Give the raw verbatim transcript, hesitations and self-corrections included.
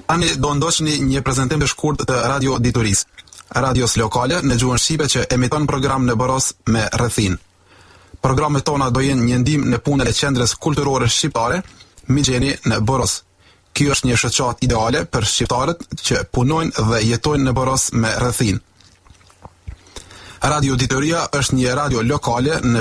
Tani do ndoqni një prezantim të shkurt të Radio Dituris, radios lokale në gjuhën shqipe që emiton program në Boros me rrethin. Programet tona do jenë një ndihmë në punën e qendrës kulturore shqiptare, Migjeni në Boros. Kjo është një shoqat ideale për shqiptarët që punojnë dhe jetojnë në Boros me rrethin. Radio Dituria është një radio lokale në